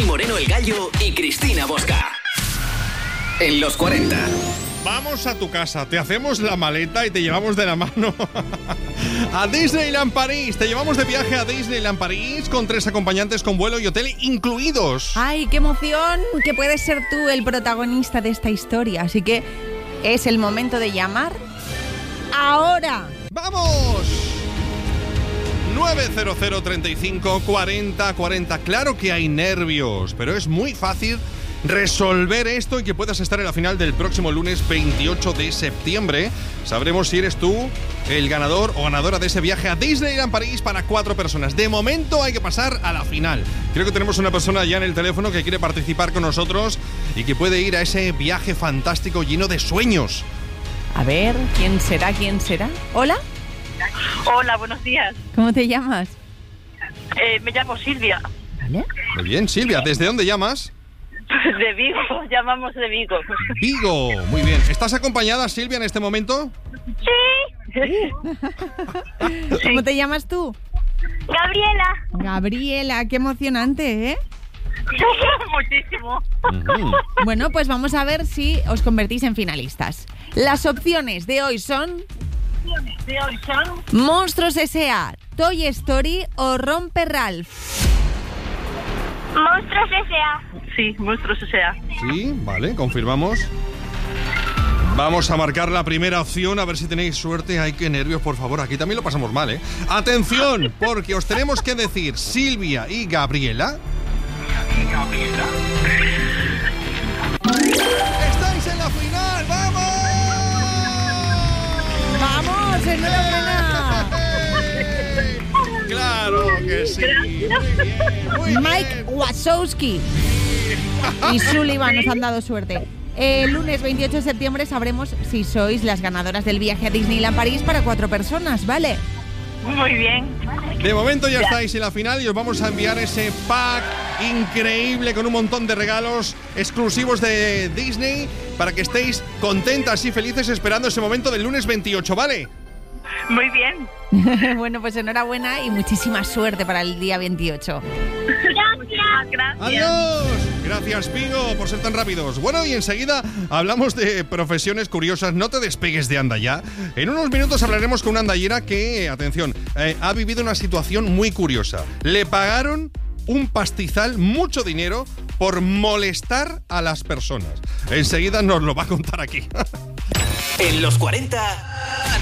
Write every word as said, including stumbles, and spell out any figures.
Moreno el Gallo y Cristina Bosca. En los cuarenta. Vamos a tu casa, te hacemos la maleta y te llevamos de la mano a Disneyland París. Te llevamos de viaje a Disneyland París con tres acompañantes con vuelo y hotel incluidos. ¡Ay, qué emoción! Que puedes ser tú el protagonista de esta historia. Así que es el momento de llamar ahora. ¡Vamos! nueve cero cero, treinta y cinco, cuarenta, cuarenta. Claro que hay nervios, pero es muy fácil resolver esto y que puedas estar en la final del próximo lunes veintiocho de septiembre. Sabremos si eres tú el ganador o ganadora de ese viaje a Disneyland París para cuatro personas. De momento hay que pasar a la final. Creo que tenemos una persona ya en el teléfono que quiere participar con nosotros y que puede ir a ese viaje fantástico lleno de sueños. A ver, ¿quién será? ¿Quién será? ¿Hola? Hola, buenos días. ¿Cómo te llamas? Eh, me llamo Silvia. ¿Vale? Muy bien, Silvia, ¿desde dónde llamas? De Vigo, llamamos de Vigo. Vigo, muy bien. ¿Estás acompañada, Silvia, en este momento? Sí. ¿Cómo te llamas tú? Gabriela. Gabriela, qué emocionante, ¿eh? Muchísimo. Uh-huh. Bueno, pues vamos a ver si os convertís en finalistas. Las opciones de hoy son... De hoy son... Monstruos S A, Toy Story o Rompe Ralph. Monstruos S A. Sí, Monstruos S A. Sí, vale, confirmamos. Vamos a marcar la primera opción, a ver si tenéis suerte. Ay, qué nervios, por favor, aquí también lo pasamos mal, ¿eh? Atención, porque os tenemos que decir Silvia y Gabriela. ¿Y Gabriela? ¡Estáis en la final! ¡Vamos! ¡Vamos, enhorabuena! ¡Claro que sí! Muy bien, muy Mike bien. Wazowski y Sullivan nos han dado suerte. El lunes veintiocho de septiembre sabremos si sois las ganadoras del viaje a Disneyland París para cuatro personas, ¿vale? Muy bien. De momento ya estáis en la final y os vamos a enviar ese pack increíble con un montón de regalos exclusivos de Disney para que estéis contentas y felices esperando ese momento del lunes veintiocho, ¿vale? Muy bien. Bueno, pues enhorabuena y muchísima suerte para el día veintiocho. Gracias. Gracias. ¡Adiós! Gracias, Pigo, por ser tan rápidos. Bueno, y enseguida hablamos de profesiones curiosas. No te despegues de Anda Ya. En unos minutos hablaremos con una andallera que, atención, eh, ha vivido una situación muy curiosa. Le pagaron un pastizal, mucho dinero, por molestar a las personas. Enseguida nos lo va a contar aquí. En los cuarenta.